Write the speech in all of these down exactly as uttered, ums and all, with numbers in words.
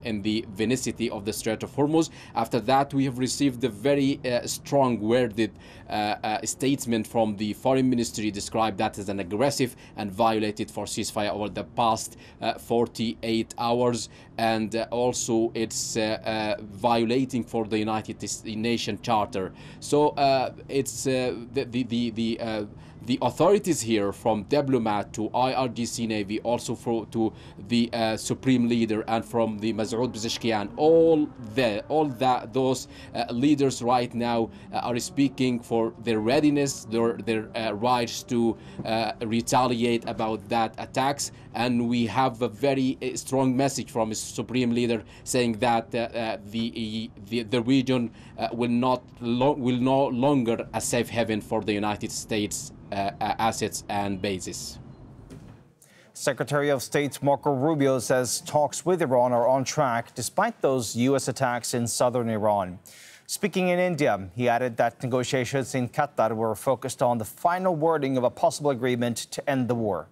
in the vicinity of the Strait of Hormuz. After that, we have received a very uh, strong worded uh, uh, statement from the Foreign Ministry, described that as an aggressive and violated for ceasefire over the past uh, forty-eight hours, and uh, also it's uh, uh, violating for the United Nations Charter. So uh, it's uh, the the the, the uh, the authorities here, from diplomat to I R G C Navy, also for, to the uh, Supreme Leader, and from the Masoud Pezeshkian, all the all that those uh, leaders right now uh, are speaking for their readiness, their their uh, rights to uh, retaliate about that attacks. And we have a very uh, strong message from his Supreme Leader saying that uh, uh, the, the the region uh, will not lo will no longer a safe haven for the United States Uh, uh, assets and bases. Secretary of State Marco Rubio says talks with Iran are on track despite those U S attacks in southern Iran. Speaking in India, he added that negotiations in Qatar were focused on the final wording of a possible agreement to end the war.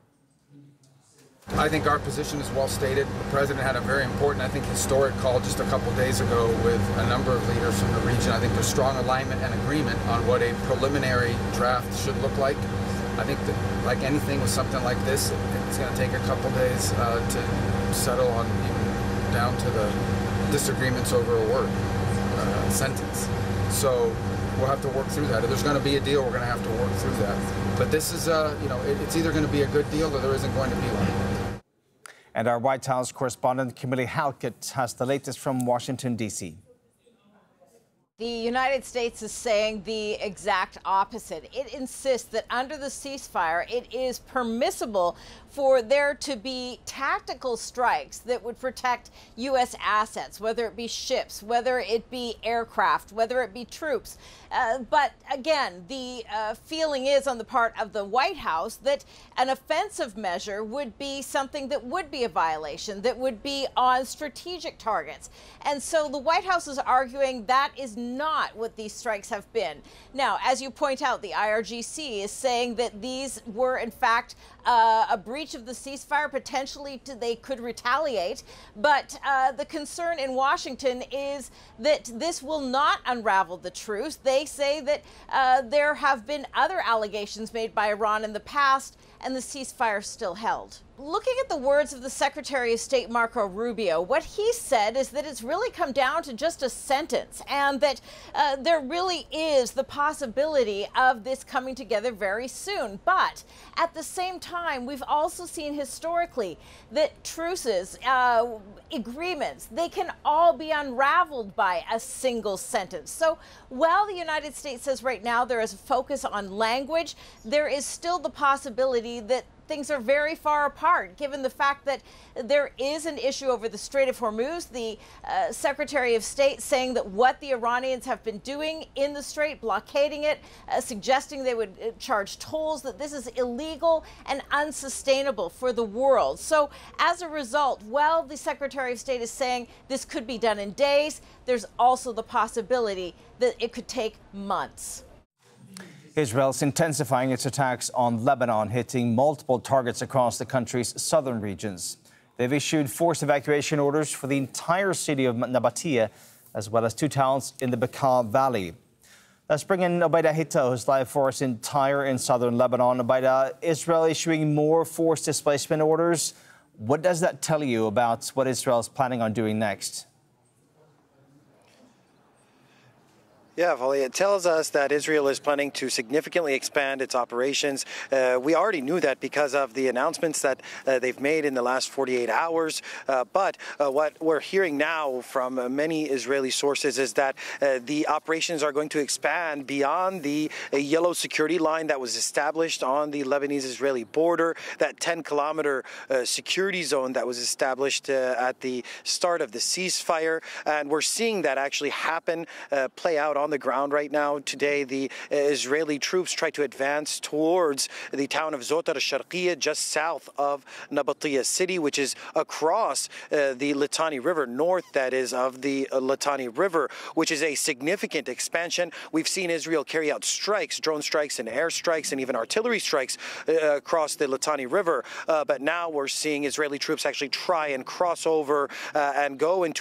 I think our position is well stated. The President had a very important, I think, historic call just a couple days ago with a number of leaders from the region. I think there's strong alignment and agreement on what a preliminary draft should look like. I think that, like anything with something like this, it's going to take a couple days uh, to settle on, even down to the disagreements over a word, uh, sentence. So we'll have to work through that. If there's going to be a deal, we're going to have to work through that. But this is, uh, you know, it, it's either going to be a good deal or there isn't going to be one. And our White House correspondent, Kimberly Halkett, has the latest from Washington, D C The United States is saying the exact opposite. It insists that under the ceasefire, it is permissible for there to be tactical strikes that would protect U S assets, whether it be ships, whether it be aircraft, whether it be troops. Uh, but again, the uh, feeling is on the part of the White House that an offensive measure would be something that would be a violation, that would be on strategic targets. And so the White House is arguing that is not what these strikes have been. Now, as you point out, the I R G C is saying that these were, in fact, uh, a breach of the ceasefire. Potentially to, they could retaliate. But uh, the concern in Washington is that this will not unravel the truce. They say that uh, there have been other allegations made by Iran in the past, and the ceasefire still held. Looking at the words of the Secretary of State Marco Rubio, what he said is that it's really come down to just a sentence, and that uh, there really is the possibility of this coming together very soon. But at the same time, we've also seen historically that truces, uh, agreements, they can all be unraveled by a single sentence. So while the United States says right now there is a focus on language, there is still the possibility that things are very far apart, given the fact that there is an issue over the Strait of Hormuz. The uh, Secretary of State saying that what the Iranians have been doing in the Strait, blockading it, uh, suggesting they would uh, charge tolls, that this is illegal and unsustainable for the world. So as a result, while the Secretary of State is saying this could be done in days, there's also the possibility that it could take months. Israel's intensifying its attacks on Lebanon, hitting multiple targets across the country's southern regions. They've issued forced evacuation orders for the entire city of Nabatea, as well as two towns in the Bekaa Valley. Let's bring in Obaida Hita, who's live for us in Tyre in southern Lebanon. Obaida, Israel issuing more forced displacement orders. What does that tell you about what Israel is planning on doing next? Yeah, Vali, it tells us that Israel is planning to significantly expand its operations. Uh, we already knew that because of the announcements that uh, they've made in the last forty-eight hours. Uh, but uh, what we're hearing now from uh, many Israeli sources is that uh, the operations are going to expand beyond the uh, yellow security line that was established on the Lebanese-Israeli border, that ten kilometer uh, security zone that was established uh, at the start of the ceasefire. And we're seeing that actually happen, uh, play out on the ground right now. Today, the uh, Israeli troops try to advance towards the town of Zotar al-Sharqiyya, just south of Nabatea city, which is across uh, the Litani River, north, that is, of the uh, Litani River, which is a significant expansion. We've seen Israel carry out strikes, drone strikes and air strikes, and even artillery strikes uh, across the Litani River. Uh, but now we're seeing Israeli troops actually try and cross over uh, and go into